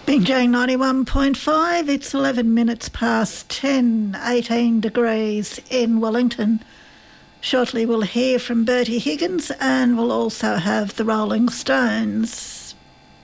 Bingjang 91.5, it's 11 minutes past 10, 18 degrees in Wellington. Shortly we'll hear from Bertie Higgins and we'll also have the Rolling Stones.